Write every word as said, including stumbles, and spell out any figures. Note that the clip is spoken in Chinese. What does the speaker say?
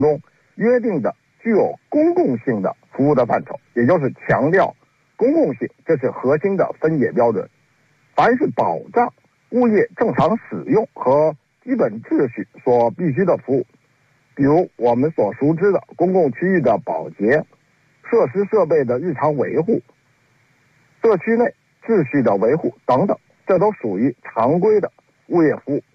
中约定的具有公共性的服务的范畴，也就是强调公共性，这是核心的分解标准。凡是保障物业正常使用和基本秩序所必须的服务，比如我们所熟知的公共区域的保洁、设施设备的日常维护、社区内秩序的维护等等，这都属于常规的物业服务。